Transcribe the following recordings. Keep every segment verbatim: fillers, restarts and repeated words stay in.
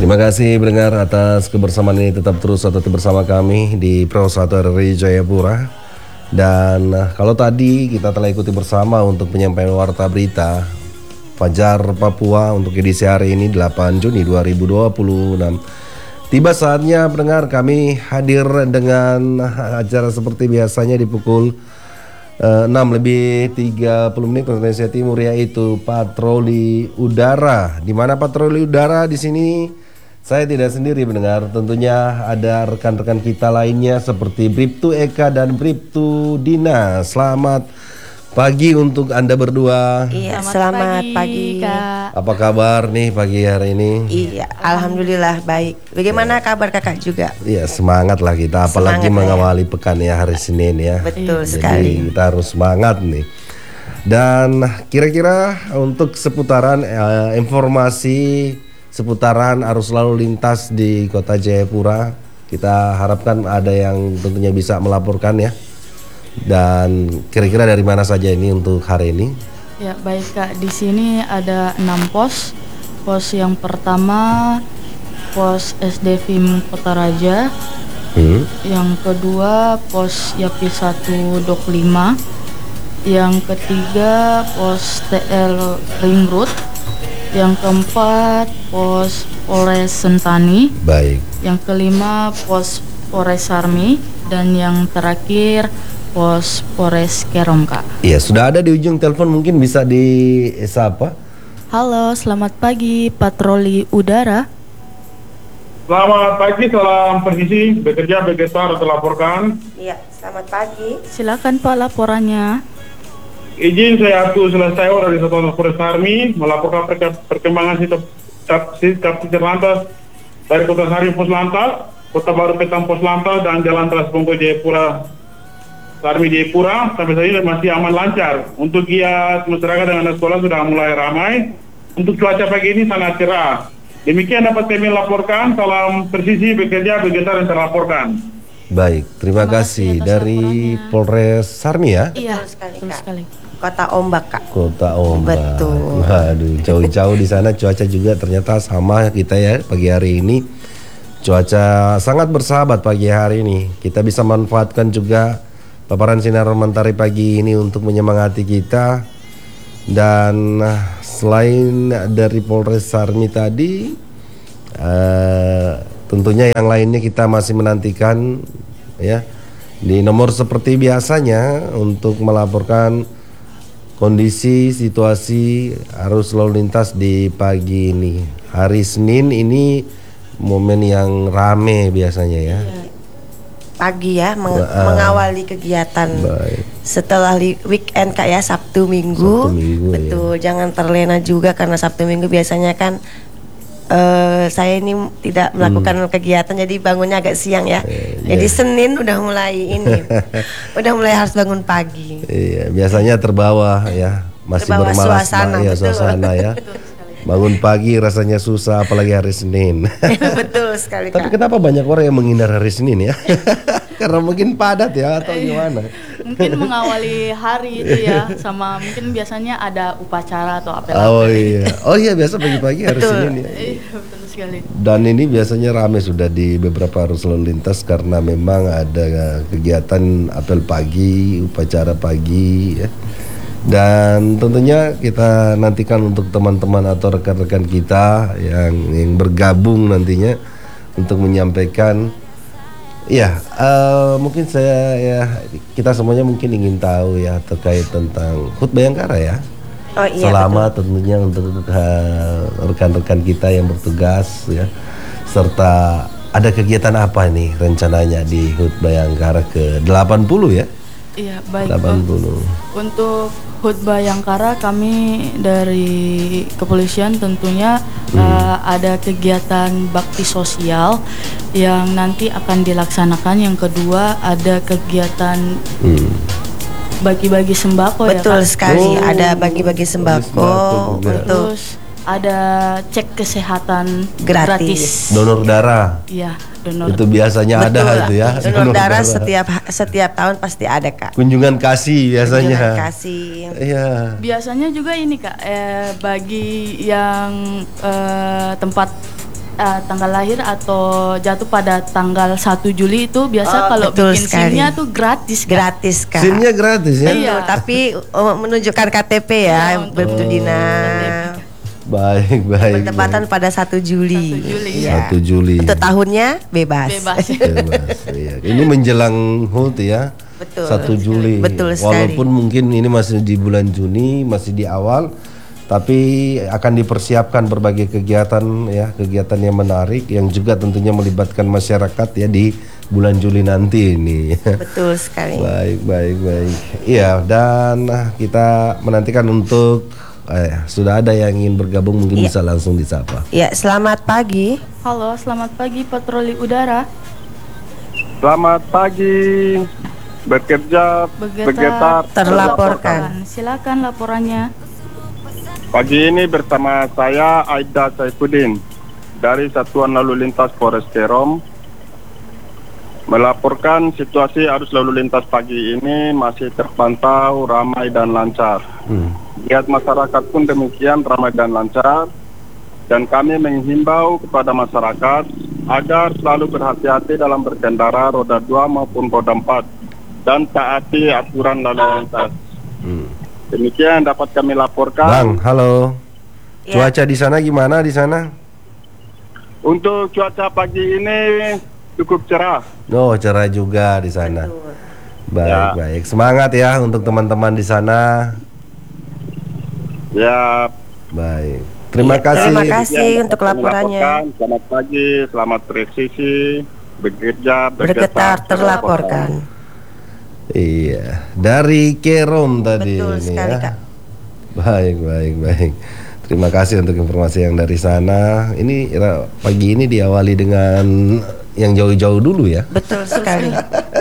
Terima kasih pendengar atas kebersamaan ini, tetap terus atau bersama kami di Pro satu R R I Jayapura. Dan uh, kalau tadi kita telah ikuti bersama untuk penyampaian warta berita Fajar Papua untuk edisi hari ini delapan Juni dua ribu dua puluh enam. Tiba saatnya pendengar kami hadir dengan acara seperti biasanya di pukul uh, enam lebih tiga puluh menit Indonesia Timur, yaitu patroli udara. Di mana patroli udara di sini saya tidak sendiri mendengar, tentunya ada rekan-rekan kita lainnya seperti Bribtu Eka dan Bribtu Dina. Selamat pagi untuk Anda berdua. Iya, selamat, selamat pagi, pagi Kak. Apa kabar nih pagi hari ini? Iya, alhamdulillah baik. Bagaimana ya. Kabar Kakak juga? Iya, semangat lah kita, apalagi semangat, mengawali ya. Pekan ya hari Senin ya. Betul Jadi sekali. Kita harus semangat nih. Dan kira-kira untuk seputaran eh, informasi seputaran arus lalu lintas di Kota Jayapura, kita harapkan ada yang tentunya bisa melaporkan ya. Dan kira-kira dari mana saja ini untuk hari ini? Ya baik Kak, di sini ada enam pos. Pos yang pertama pos S D V I M Kota Raja. Hmm. Yang kedua pos Yapi satu Dok lima. Yang ketiga pos T L Ring Road. Yang keempat pos Polres Sentani. Baik. Yang kelima pos Polres Sarmi. Dan yang terakhir pos Polres Kerom Kak. Iya, sudah ada di ujung telepon, mungkin bisa disapa. Halo, selamat pagi patroli udara. Selamat pagi, salam presisi, bekerja begestar atau laporkan. Iya, selamat pagi. Silakan Pak laporannya. Izin saya Atu Selesai dari Satuan Polres Sarmi melaporkan perkembangan sikap Lantas dari Kota Sari Pos Lantas, Kota Baru Petang Pos Lantas, dan Jalan Transpongko Jayapura Sarmi Jayapura sampai saat ini masih aman lancar. Untuk giat masyarakat dengan anak sekolah sudah mulai ramai. Untuk cuaca pagi ini sangat cerah. Demikian dapat kami laporkan. Salam presisi, bekerja begestar dan terlaporkan. Baik, terima, terima kasih dari Polres Sarmi ya. Iya, sekali, Kak. sekali. Kota Ombak Kak. Kota Ombak. Betul. Waduh, jauh-jauh di sana cuaca juga ternyata sama kita ya pagi hari ini. Cuaca sangat bersahabat pagi hari ini. Kita bisa manfaatkan juga paparan sinar mentari pagi ini untuk menyemangati kita. Dan selain dari Polres Sarmi tadi, uh, tentunya yang lainnya kita masih menantikan ya di nomor seperti biasanya untuk melaporkan kondisi situasi arus lalu lintas di pagi ini. Hari Senin ini momen yang rame biasanya ya. Pagi ya meng uh, mengawali kegiatan. Baik. Setelah weekend Kak ya, Sabtu Minggu. Sabtu Minggu. Betul, ya. Jangan terlena juga karena Sabtu Minggu biasanya kan Uh, saya ini tidak melakukan hmm. kegiatan, jadi bangunnya agak siang ya. Eh, jadi yeah. Senin udah mulai ini, udah mulai harus bangun pagi. Iya, biasanya terbawa ya, masih terbawa bermalas suasana, ya suasana ya. Bangun pagi rasanya susah, apalagi hari Senin. Betul sekali. Tapi Kak, kenapa banyak orang yang menghindar hari Senin ya? Karena mungkin padat ya atau gimana? Mungkin mengawali hari itu ya, sama mungkin biasanya ada upacara atau apel. Oh iya, oh iya biasa pagi-pagi hari Senin ya. Iya betul sekali. Dan ini biasanya ramai sudah di beberapa arus lalu lintas karena memang ada kegiatan apel pagi, upacara pagi ya. Dan tentunya kita nantikan untuk teman-teman atau rekan-rekan kita yang yang bergabung nantinya untuk menyampaikan. Ya, uh, mungkin saya ya kita semuanya mungkin ingin tahu ya terkait tentang H U T Bayangkara ya. Oh iya. Selamat betul. Tentunya untuk uh, rekan-rekan kita yang bertugas ya, serta ada kegiatan apa nih rencananya di H U T Bayangkara ke delapan puluh ya? Iya baik. delapan puluh. Untuk H U T Bayangkara kami dari kepolisian tentunya hmm. uh, ada kegiatan bakti sosial yang nanti akan dilaksanakan. Yang kedua ada kegiatan hmm. bagi-bagi sembako. Betul ya, sekali. Oh. Ada bagi-bagi sembako. sembako Terus ada cek kesehatan gratis. gratis. Donor darah. Iya. Donor. Itu biasanya Betul ada lah. itu ya. Donor, donor darah, darah setiap setiap tahun pasti ada Kak. Kunjungan kasih biasanya. Kunjungan kasih. Iya. Biasanya juga ini Kak, eh, bagi yang eh, tempat uh, tanggal lahir atau jatuh pada tanggal satu Juli itu biasa Oh, kalau betul bikin sekali. SIM-nya tuh gratis, Kak. Gratis Kak. SIM-nya gratis ya? Iya. Tapi oh, menunjukkan K T P ya, Iya, untuk Bribtu Dina. Baik, baik. Bertepatan pada satu Juli. satu Juli. Iya. satu Juli. Untuk tahunnya bebas. Bebas. Bebas, iya. Ini menjelang H U T ya. Betul. satu Juli. Betul sekali. Walaupun mungkin ini masih di bulan Juni, masih di awal, tapi akan dipersiapkan berbagai kegiatan ya, kegiatan yang menarik yang juga tentunya melibatkan masyarakat ya di bulan Juli nanti ini. Betul sekali. Baik, baik, baik. Iya, dan kita menantikan untuk eh, sudah ada yang ingin bergabung, mungkin Iya. bisa langsung disapa. Ya, selamat pagi. Halo, selamat pagi patroli udara. Selamat pagi, bekerja, Bergetar, bergetar, terlaporkan. Silakan laporannya. Pagi ini bersama saya Aida Saifuddin dari Satuan Lalu Lintas Polres Kerom melaporkan situasi arus lalu lintas pagi ini masih terpantau ramai dan lancar. Hmm. Lihat masyarakat pun demikian ramai dan lancar, dan kami menghimbau kepada masyarakat agar selalu berhati-hati dalam berkendara roda dua maupun roda empat dan taati aturan lalu lintas. Hmm. Demikian dapat kami laporkan. Bang, halo. Ya. Cuaca di sana gimana di sana? Untuk cuaca pagi ini cukup cerah. Oh, cerah juga di sana. Betul. Baik, Ya. baik. Semangat ya untuk teman-teman di sana. Ya. Baik. Terima Iya, kasih. terima kasih. demikian untuk dapat kami laporannya. laporkan. Selamat pagi, selamat presisi, bekerja, Bergetar terlaporkan. Iya, dari Kerom tadi Betul ini sekali, ya. Kak. Baik, baik, baik. Terima kasih untuk informasi yang dari sana. Ini ra- pagi ini diawali dengan yang jauh-jauh dulu ya. Betul sekali.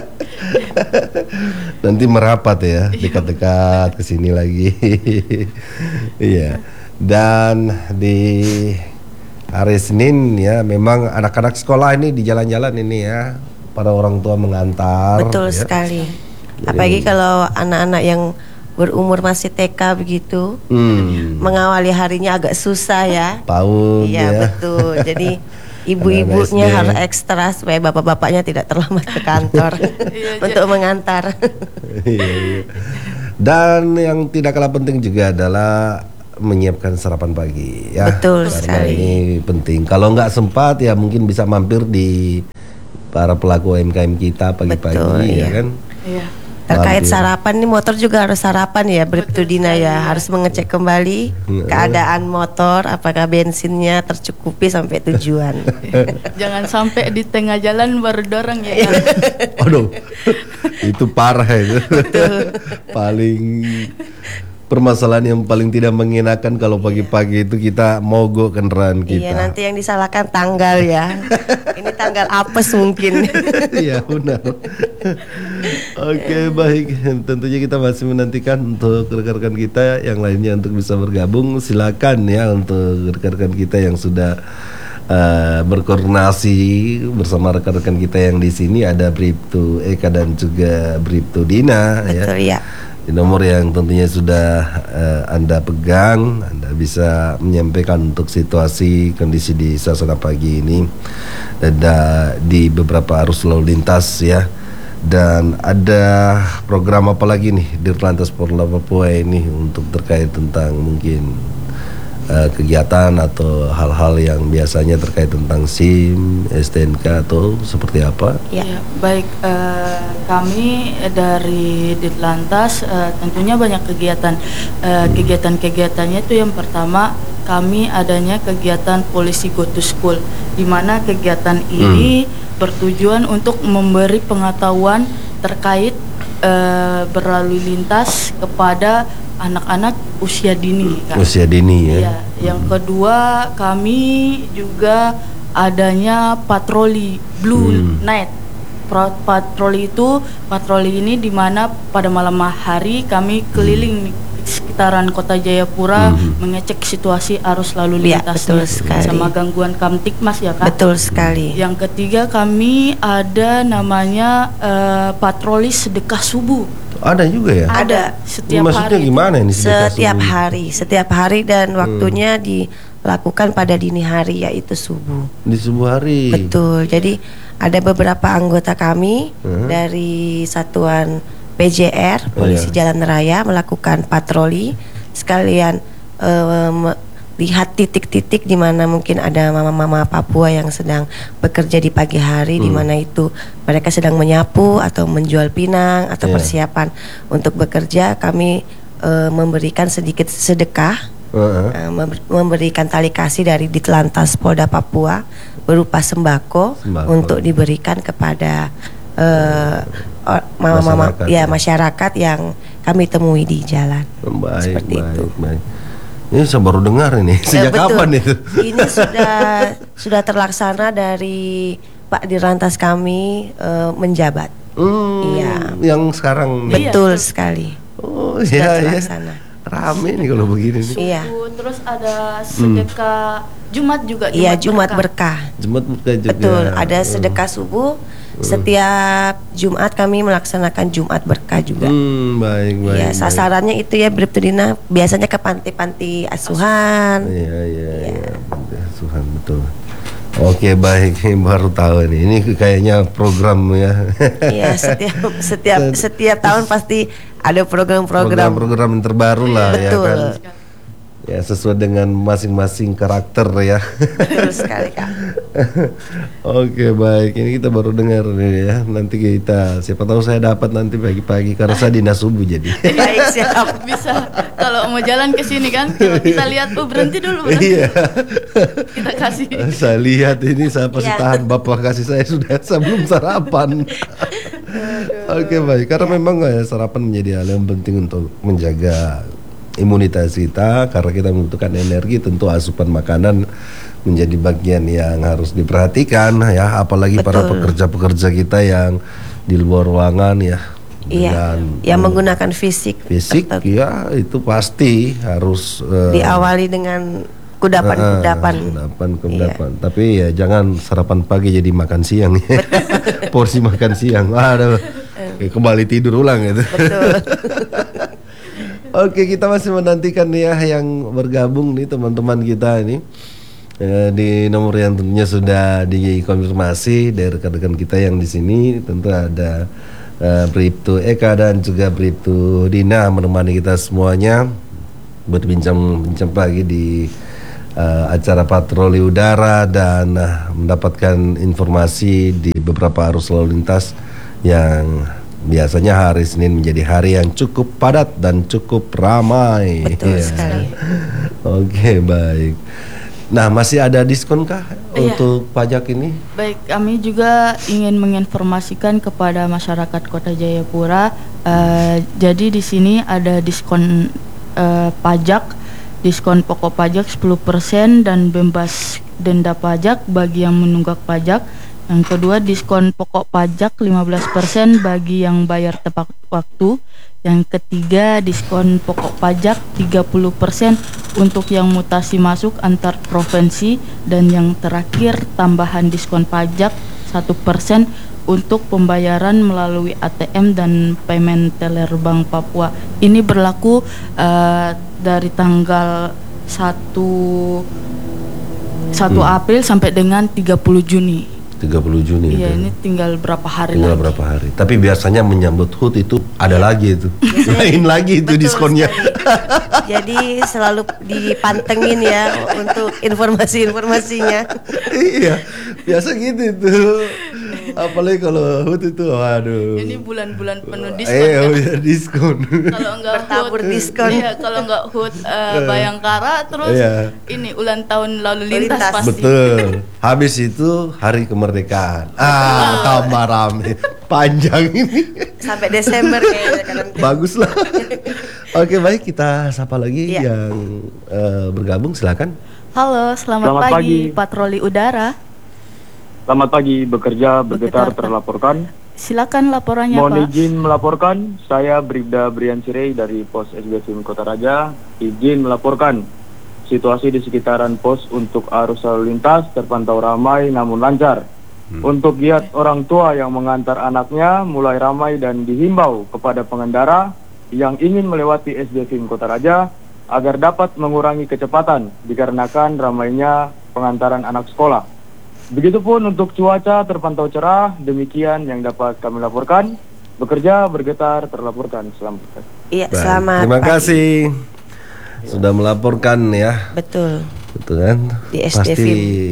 Nanti merapat ya, dekat-dekat ke sini lagi. Iya. Dan di hari Senin ya, memang anak-anak sekolah ini di jalan-jalan ini ya, para orang tua mengantar. Betul ya. sekali. Apalagi kalau anak-anak yang berumur masih T K begitu, Hmm. mengawali harinya agak susah ya. PAUD Iya, ya. betul. Jadi Anak-anak ibu-ibunya S D. harus ekstra supaya bapak-bapaknya tidak terlambat ke kantor untuk mengantar. Iya, iya. Dan yang tidak kalah penting juga adalah menyiapkan sarapan pagi ya. Betul Karena sekali. ini penting. Kalau nggak sempat ya mungkin bisa mampir di para pelaku U M K M kita pagi-pagi Betul, ya iya. kan. Iya. Terkait Mampir. sarapan nih, motor juga harus sarapan ya, Bribtu Dina ya. Harus mengecek kembali Iya. keadaan motor, apakah bensinnya tercukupi sampai tujuan. Jangan sampai di tengah jalan baru dorong ya, Kak. Aduh, itu parah itu. Paling permasalahan yang paling tidak mengenakan kalau pagi-pagi itu kita mogok kendaraan kita. Iya, nanti yang disalahkan tanggal ya. Ini tanggal apes mungkin. Iya benar. Oke baik, tentunya kita masih menantikan untuk rekan-rekan kita yang lainnya untuk bisa bergabung. Silakan ya untuk rekan-rekan kita yang sudah uh, berkoordinasi bersama rekan-rekan kita yang di sini, ada Bribtu Eka dan juga Bribtu Dina. Betul ya. Di nomor yang tentunya sudah uh, Anda pegang, Anda bisa menyampaikan untuk situasi kondisi di suasana pagi ini ada di beberapa arus lalu lintas ya. Dan ada program apa lagi nih di Dirlantas Polda Papua ini untuk terkait tentang mungkin uh, kegiatan atau hal-hal yang biasanya terkait tentang SIM, S T N K atau seperti apa? Ya. Ya, baik, eh, kami dari Dirlantas eh, tentunya banyak kegiatan. Eh, kegiatan-kegiatannya itu yang pertama kami adanya kegiatan Polisi Go to School, di mana kegiatan ini bertujuan untuk memberi pengetahuan terkait eh, berlalu lintas kepada anak-anak usia dini, Kak. Usia dini ya. Iya, yang kedua kami juga adanya patroli Blue Hmm. Night. Pro- Patroli itu patroli ini di mana pada malam hari kami keliling sekitaran Kota Jayapura Hmm. mengecek situasi arus lalu Iya, lintasnya betul sekali. sama gangguan Kamtipmas ya, Kak. Betul sekali. Yang ketiga kami ada namanya eh, patroli sedekah subuh. Ada juga ya. Ada. Setiap Maksudnya hari. gimana ini sedekah Setiap subuh? hari, setiap hari dan waktunya di lakukan pada dini hari yaitu subuh. Di subuh hari. Betul. Jadi ada beberapa anggota kami Hmm. dari satuan P J R Polisi Oh, iya. Jalan Raya melakukan patroli sekalian em, lihat titik-titik di mana mungkin ada mama-mama Papua yang sedang bekerja di pagi hari, di mana itu mereka sedang menyapu atau menjual pinang atau Iya. persiapan untuk bekerja. Kami eh, memberikan sedikit sedekah, Heeh. eh, mem- memberikan tali kasih dari Ditlantas Polda Papua berupa sembako, Sembako. untuk diberikan kepada eh, o- mama-mama Masyarakat, ya ya. masyarakat yang kami temui di jalan. Baik, Seperti baik, itu. baik. Ini saya baru dengar ini. Sejak Eh, betul. kapan itu? Ini sudah sudah terlaksana dari Pak Dirlantas kami eh, menjabat. Hmm, Iya. Yang sekarang nih. Betul sekali. Oh Sudah iya, iya. terlaksana. Rame nih kalau begini nih. Iya. Subuh, terus ada sedekah Jumat juga. Iya, Jumat berkah. Jumat buka juga. Betul, ada sedekah subuh. Setiap Jumat kami melaksanakan Jumat berkah juga. Hmm, baik, baik. Iya, baik. sasarannya itu ya Bribtudina biasanya ke panti-panti asuhan. Iya, iya, iya. Tuhan, betul. Oke, baik. Baru tahu nih. Ini kayaknya program ya. Iya, setiap setiap setiap tahun pasti ada program-program. Program-program yang terbaru lah ya Betul. kan. Ya sesuai dengan masing-masing karakter ya. Betul sekali, Kak. Oke, baik. Ini kita baru dengar nih ya. Nanti kita siapa tahu saya dapat nanti pagi-pagi karena saya dinas subuh jadi. Baik, siap. Bisa kalau mau jalan ke sini kan, kalau kita lihat, oh berhenti dulu, berhenti. Iya. Kita kasih. Saya lihat ini saya pasti Iya. tahan bapak kasih saya sudah sebelum sarapan. Oke, baik. Karena memang ya, sarapan menjadi hal yang penting untuk menjaga imunitas kita karena kita membutuhkan energi. Tentu asupan makanan menjadi bagian yang harus diperhatikan ya, apalagi para Betul. pekerja-pekerja kita yang di luar ruangan ya. Iya, dengan yang menggunakan fisik. fisik Tetap ya itu pasti harus eh, diawali dengan kudapan-kudapan. Ah, kudapan, kudapan. Tapi ya jangan sarapan pagi jadi makan siang. Porsi makan siang. Aduh. Oke, kembali tidur ulang gitu. Betul. Oke, kita masih menantikan ya yang bergabung nih teman-teman kita ini. Eh, di nomor yang tentunya sudah dikonfirmasi dari rekan-rekan kita yang di sini. Tentu ada uh, Bribtu Eka dan juga Bribtu Dina menemani kita semuanya berbincang-bincang pagi di uh, acara patroli udara dan uh, mendapatkan informasi di beberapa arus lalu lintas yang biasanya hari Senin menjadi hari yang cukup padat dan cukup ramai. Betul Ya. sekali. Oke, baik. Nah, masih ada diskon kah Iya. untuk pajak ini? Baik, kami juga ingin menginformasikan kepada masyarakat Kota Jayapura. eh, jadi di sini ada diskon eh, pajak, diskon pokok pajak sepuluh persen dan bebas denda pajak bagi yang menunggak pajak. Yang kedua, diskon pokok pajak lima belas persen bagi yang bayar tepat waktu. Yang ketiga, diskon pokok pajak tiga puluh persen untuk yang mutasi masuk antar provinsi. Dan yang terakhir, tambahan diskon pajak satu persen untuk pembayaran melalui A T M dan payment teller Bank Papua. Ini berlaku uh, dari tanggal satu Hmm. April sampai dengan tiga puluh Juni. tiga puluh Juni Iya, itu. ini tinggal berapa hari Tinggal lagi. berapa hari. Tapi biasanya menyambut H U T itu ada lagi itu. Lain lagi itu Betul diskonnya. sekali. Jadi selalu dipantengin ya untuk informasi-informasinya. Iya, biasa gitu itu. Apalagi kalau H U T itu waduh. Ini bulan-bulan penuh diskon. Eh, kan? oh iya, diskon. Kalau enggak Bertabur H U T, diskon. Iya, kalau enggak H U T eh, Bayangkara terus Iya. ini ulang tahun lalu lintas, Lintas. pasti. Betul. Habis itu hari kemerdekaan. Ah, tambah rame. Panjang ini. Sampai Desember kayaknya kan nanti. Bagus lah. Oke, baik, kita sapa lagi Iya. yang eh, bergabung, silakan. Halo, selamat, Selamat pagi, pagi. patroli udara. Selamat pagi, bekerja, bergetar, Bergetar. terlaporkan. Silakan laporannya, Mohon Pak. izin melaporkan, saya Bribda Brian Sirei dari Pos S B F Kota Raja. Izin melaporkan, situasi di sekitaran pos untuk arus lalu lintas terpantau ramai namun lancar. Untuk giat orang tua yang mengantar anaknya mulai ramai dan dihimbau kepada pengendara yang ingin melewati S D F Kota Raja agar dapat mengurangi kecepatan dikarenakan ramainya pengantaran anak sekolah. Begitupun untuk cuaca terpantau cerah, demikian yang dapat kami laporkan. Bekerja, bergetar, terlaporkan. Selamat. Iya, Baik, selamat terima pagi. kasih sudah melaporkan ya. Betul. Betul kan? Di S D Pasti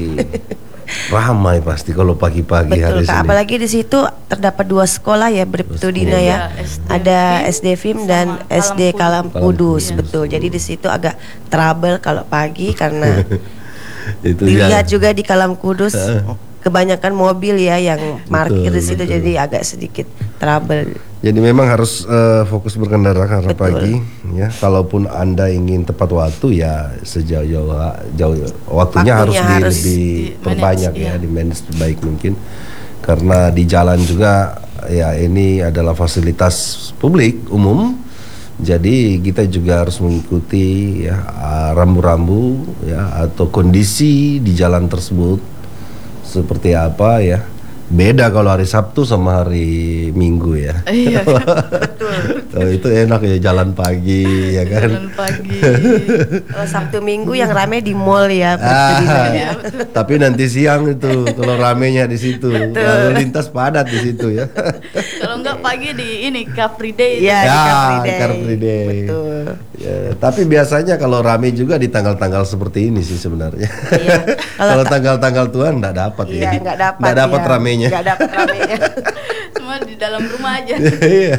ramai pasti kalau pagi-pagi hari Betul Kak, Senin. apalagi di situ terdapat dua sekolah ya Bribtu Dina ya. Iya, S D Ada Film S D Film dan sama S D Kalam Kalam Kudus, Kudus. betul. Jadi di situ agak trouble kalau pagi karena Itu dilihat ya. juga di Kalam Kudus kebanyakan mobil ya yang parkir di situ, betul. jadi agak sedikit trouble. Jadi memang harus eh, fokus berkendara karena Betul. pagi ya. Kalaupun Anda ingin tepat waktu ya sejauh jauh, jauh waktunya, Waktunya harus, di, harus lebih di-manage, perbanyak ya, iya. di manage sebaik mungkin. Karena di jalan juga ya ini adalah fasilitas publik umum. Jadi kita juga harus mengikuti ya ah, rambu-rambu ya atau kondisi di jalan tersebut seperti apa ya. Beda kalau hari Sabtu sama hari Minggu ya. Iya, Betul. Oh, itu enak ya jalan pagi ya kan. jalan pagi. Kalau Sabtu Minggu yang rame di mall ya Bribtu Ah, Dina ya. tapi nanti siang itu kalau ramenya di situ, lalu lintas padat di situ ya. Kalau enggak pagi di ini Car Free Day. Iya, di Ya, Car Free Day. Car Free Day. Betul. Ya, tapi biasanya kalau rame juga di tanggal-tanggal seperti ini sih sebenarnya. Iya. Kalau Kalau ta- tanggal-tanggal Tuhan nggak dapat Iya, ya. nggak dapat. Nggak dapat ya. ramenya. Nggak dapat ramenya. Cuma di dalam rumah aja. Iya.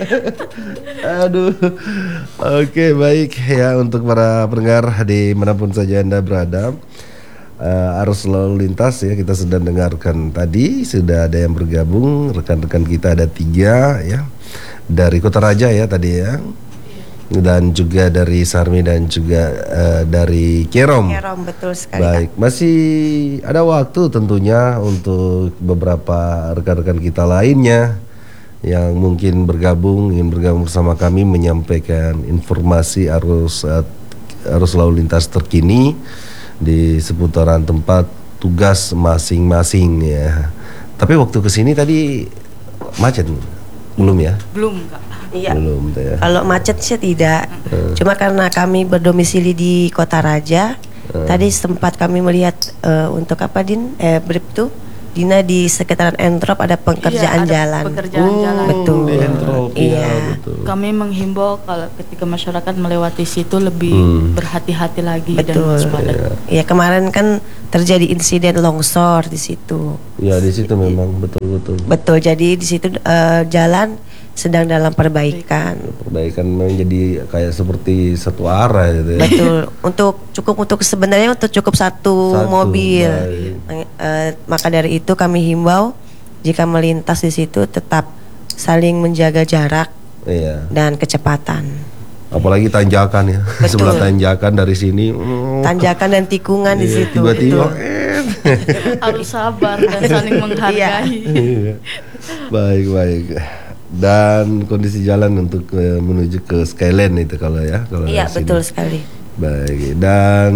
Aduh. Oke, baik ya untuk para pendengar di manapun saja Anda berada. Uh, arus lalu lintas ya kita sedang dengarkan tadi sudah ada yang bergabung, rekan-rekan kita ada tiga ya dari Kota Raja ya tadi ya, dan juga dari Sarmi dan juga uh, dari Kerom. Kerom, betul sekali. Baik, masih ada waktu tentunya untuk beberapa rekan-rekan kita lainnya yang mungkin bergabung, ingin bergabung bersama kami menyampaikan informasi arus uh, arus lalu lintas terkini di seputaran tempat tugas masing-masing ya. Tapi waktu kesini tadi macet belum ya? Belum, Kak. Iya. Belum tuh ya. Kalau macet sih tidak. Cuma karena kami berdomisili di Kota Raja, tadi sempat kami melihat eh, untuk apa Din? Eh, Bribtu Dina di sekitaran Entrop ada pekerjaan Iya, ada jalan. pekerjaan jalan. Betul. Di Entrop, ya, Iya. betul. Kami menghimbau kalau ketika masyarakat melewati situ lebih Hmm. berhati-hati lagi dan Betul. waspada. Iya, kemarin kan terjadi insiden longsor di situ. Ya di situ memang betul-betul. Betul. Jadi di situ eh, jalan sedang dalam perbaikan. Perbaikan memang jadi kayak seperti satu arah gitu ya. Betul. Untuk cukup untuk sebenarnya untuk cukup satu, Satu, mobil. baik. Eh, maka dari itu kami himbau jika melintas di situ tetap saling menjaga jarak Iya. dan kecepatan. Apalagi tanjakan ya. Betul. Sebelah tanjakan dari sini. mm, Tanjakan dan tikungan di iya, situ. Tiba-tiba. betul. eh. Harus sabar dan saling menghargai. Iya. Baik baik. Dan kondisi jalan untuk eh, menuju ke Skyland itu kalau ya. Kalau Iya, dari sini. betul sekali. Baik, dan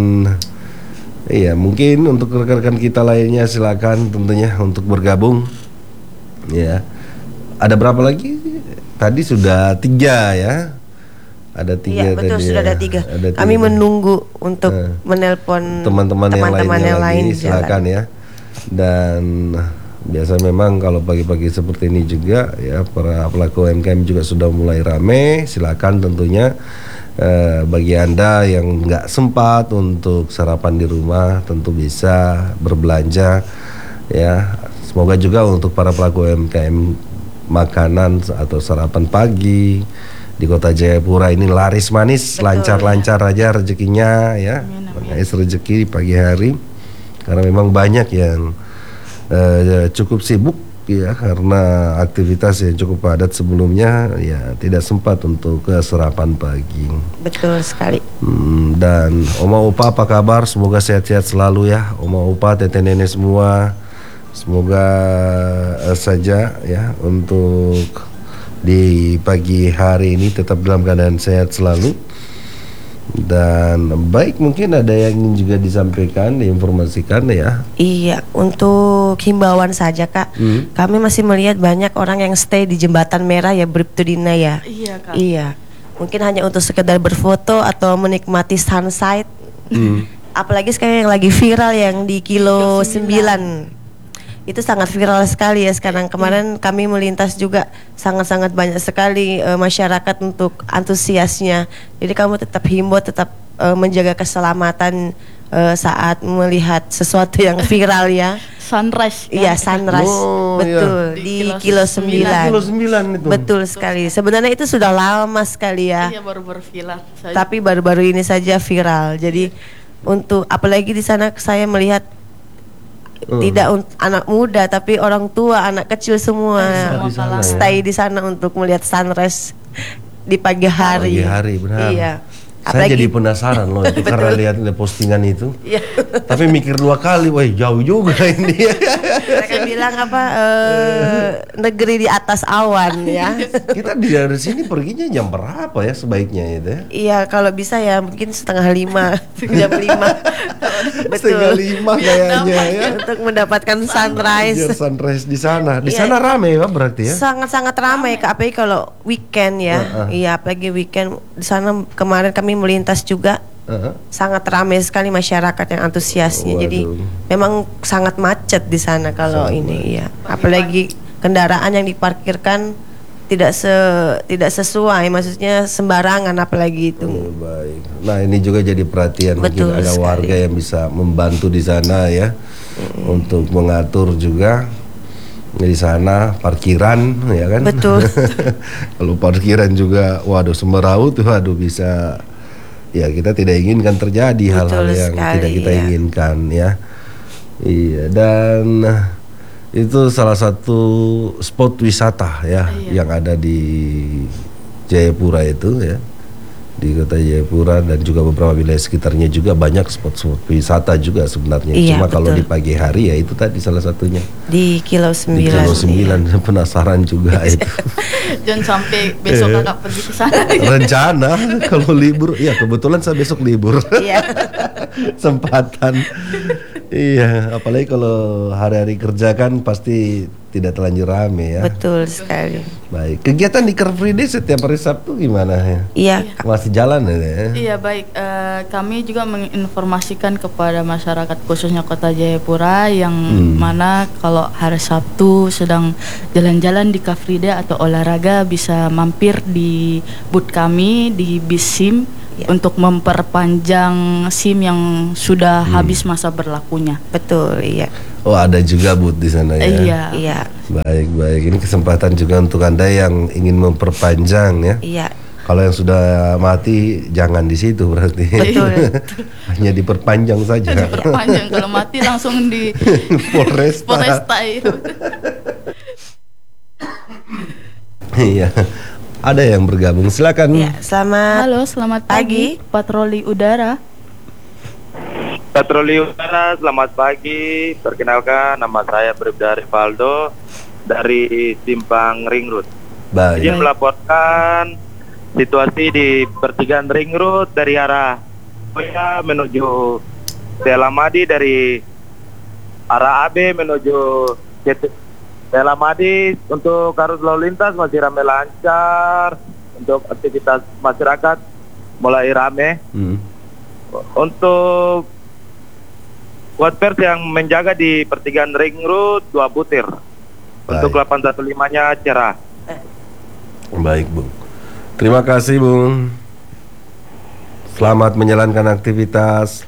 iya mungkin untuk rekan-rekan kita lainnya silakan tentunya untuk bergabung. Ya, ada berapa lagi? Tadi sudah tiga ya. Ada tiga Iya, betul tadi. sudah ya. ada tiga. Ada Kami tiga. menunggu untuk Nah. menelpon Teman-teman yang teman-teman lainnya yang lain lagi di silakan jalan. ya. Dan biasa memang kalau pagi-pagi seperti ini juga ya para pelaku U M K M juga sudah mulai rame. Silakan tentunya eh, bagi Anda yang nggak sempat untuk sarapan di rumah tentu bisa berbelanja ya. Semoga juga untuk para pelaku U M K M makanan atau sarapan pagi di Kota Jayapura ini laris manis, lancar-lancar aja rezekinya ya. Mengais rezeki di pagi hari karena memang banyak yang Uh, cukup sibuk ya karena aktivitas yang cukup padat sebelumnya ya tidak sempat untuk ke sarapan pagi. Betul sekali. Hmm, dan Oma Opa apa kabar? Semoga sehat-sehat selalu ya Oma Opa, tete nenek semua. Semoga uh, saja ya untuk di pagi hari ini tetap dalam keadaan sehat selalu. Dan baik, mungkin ada yang ingin juga disampaikan, diinformasikan ya. Iya, untuk himbauan saja Kak. Hmm. Kami masih melihat banyak orang yang stay di jembatan merah ya Bribtu Dina ya. Iya, Kak. Iya. mungkin hanya untuk sekedar berfoto atau menikmati sunset. Hmm. Apalagi sekarang yang lagi viral yang di kilo sembilan. Itu sangat viral sekali ya sekarang. Kemarin kami melintas juga sangat-sangat banyak sekali uh, masyarakat untuk antusiasnya. Jadi kamu tetap himbau, tetap uh, menjaga keselamatan uh, saat melihat sesuatu yang viral ya. Sunrise. Iya, sunrise. Oh, betul, iya. di kilo sembilan. Kilo sembilan itu. Betul sekali. Sebenarnya itu sudah lama sekali ya. Iya, baru-baru viral saja. Tapi baru-baru ini saja viral. Jadi untuk apalagi di sana saya melihat Hmm. tidak untuk anak muda tapi orang tua, anak kecil semua di sana, stay ya? di sana untuk melihat sunrise di pagi hari. Pagi hari, benar. Iya. Saya Apalagi, jadi penasaran loh itu karena lihat postingan itu. Iya. Tapi mikir dua kali, wah jauh juga ini. Mereka bilang apa eh, negeri di atas awan ya. Kita dari sini perginya jam berapa ya sebaiknya itu ya? Iya, kalau bisa ya mungkin setengah lima, jam lima. Setengah lima kayaknya ya. Untuk mendapatkan sunrise. Biar sunrise di sana. Di Iya. sana ramai ya berarti ya? Sangat-sangat ramai, Kak, apalagi kalau weekend ya. Uh-uh. Iya, apalagi weekend di sana kemarin kami melintas juga. Uh-huh. Sangat ramai sekali masyarakat yang antusiasnya. Waduh. Jadi memang sangat macet di sana kalau Sangat ini ya. Apalagi kendaraan yang diparkirkan tidak se tidak sesuai, maksudnya sembarangan apalagi itu. Oh, baik. Nah, ini juga jadi perhatian. Betul mungkin ada sekali. warga yang bisa membantu di sana ya. Hmm. Untuk mengatur juga di sana parkiran ya kan. Betul. Kalau parkiran juga waduh semeraut tuh waduh bisa ya kita tidak inginkan terjadi hal-hal yang sekali, tidak kita ya. inginkan ya. Iya, dan itu salah satu spot wisata ya Iya. yang ada di Jayapura itu ya, di kota Jayapura dan juga beberapa wilayah sekitarnya juga banyak spot-spot wisata juga sebenarnya. Iya, Cuma kalau betul. di pagi hari ya itu tadi salah satunya Di kilo di sembilan. kilo sembilan. Penasaran juga itu. Jangan sampai besok kakak pergi ke sana. Rencana kalau libur, ya kebetulan saya besok libur. Iya. Sempatan. Iya, apalagi kalau hari-hari kerja kan pasti tidak terlanjur rame ya. Betul sekali. Baik, kegiatan di Car Free Day setiap hari Sabtu gimana ya? Iya, Kak. Masih jalan ya? Iya baik, eh, kami juga menginformasikan kepada masyarakat khususnya Kota Jayapura yang Hmm. mana kalau hari Sabtu sedang jalan-jalan di Car Free Day atau olahraga bisa mampir di booth kami di bis SIM Ya. untuk memperpanjang SIM yang sudah Hmm. habis masa berlakunya. Betul, iya. Oh, ada juga booth di sana ya? Eh, Iya. Iya. Baik, baik. Ini kesempatan juga untuk Anda yang ingin memperpanjang ya. Iya. Kalau yang sudah mati jangan di situ berarti. Betul. Hanya diperpanjang saja. Diperpanjang, kalau mati langsung di Polresta. Polresta itu. Iya. Ada yang bergabung. Silakan. Iya, selamat Halo, selamat pagi, Pagi. patroli udara. Patroli Udara, selamat pagi. Perkenalkan, nama saya Bribda Rivaldo dari Simpang Ring Road. Baik. Izin melaporkan situasi di pertigaan Ring Road dari arah Koya menuju Telamadi, dari arah A B menuju Telamadi. Untuk arus lalu lintas masih ramai lancar. Untuk aktivitas masyarakat mulai ramai. Hmm. Untuk Watpers yang menjaga di pertigaan Ring Road dua butir. Untuk delapan satu lima-nya cerah. Baik, Bung. Terima kasih, Bung. Selamat menjalankan aktivitas.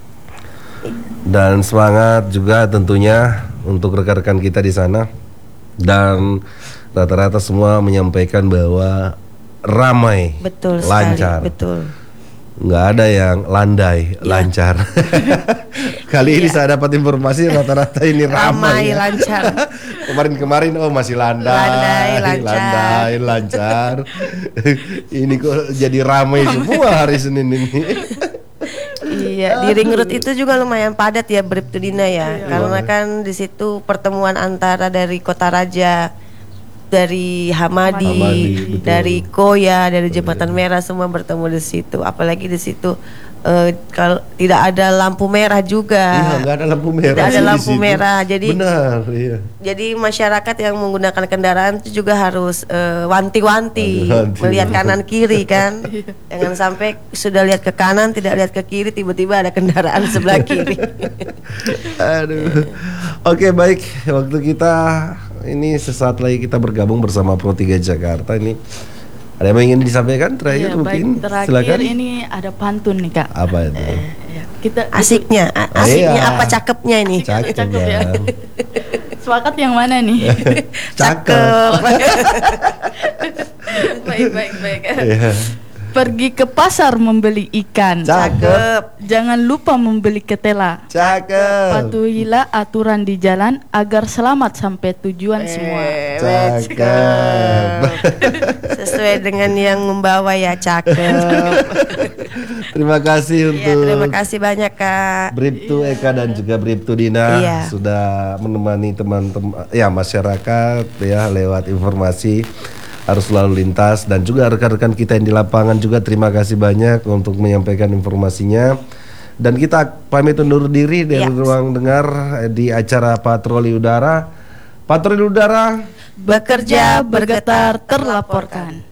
Dan semangat juga tentunya untuk rekan-rekan kita di sana. Dan rata-rata semua menyampaikan bahwa ramai, Betul sekali. lancar. Betul. Nggak ada yang landai, lancar. Kali ini Iya. saya dapat informasi rata-rata ini ramai, Ramai, ya. lancar. Kemarin-kemarin oh masih landai, Landai, lancar. landai, lancar. Ini kok jadi ramai semua hari Senin ini. Iya, di Ring Road itu juga lumayan padat ya, Bribtu Dina ya. Karena kan di situ pertemuan antara dari Kota Raja, dari Hamadi, Hamadi, betul. dari Koya, dari Jembatan Merah semua bertemu di situ. Apalagi di situ Uh, kalau tidak ada lampu merah juga. Iya, nggak ada lampu merah. Tidak ada sih di lampu situ. merah. Jadi benar, iya. Jadi masyarakat yang menggunakan kendaraan itu juga harus uh, wanti-wanti, Wanti-wanti. melihat kanan kiri kan. Jangan sampai sudah lihat ke kanan tidak lihat ke kiri, tiba-tiba ada kendaraan sebelah kiri. Aduh. Oke, baik. Waktu kita ini sesaat lagi kita bergabung bersama Pro tiga Jakarta ini. Ada yang ingin disampaikan terakhir Iya, mungkin? baik, terakhir Silakan. ini ada pantun nih Kak. Apa itu? Ya, kita Asiknya, a- Oh, asiknya iya. apa cakepnya ini? Cakep, Cakep ya. ya. Sepakat yang mana nih? Cakep. baik baik baik. Iya. Pergi ke pasar membeli ikan. Cakep. Jangan lupa membeli ketela. Cakep. Patuhilah aturan di jalan agar selamat sampai tujuan semua. Eh, Cakep. Sesuai dengan yang membawa ya cakep. Terima kasih Iya, untuk terima kasih banyak Kak. Bribtu Eka dan juga Bribtu Dina Iya. sudah menemani teman-teman ya masyarakat ya lewat informasi arus lalu lintas dan juga rekan-rekan kita yang di lapangan juga terima kasih banyak untuk menyampaikan informasinya dan kita pamit undur diri dari Iya. ruang dengar di acara patroli udara. Patroli udara Bekerja, bergetar, terlaporkan.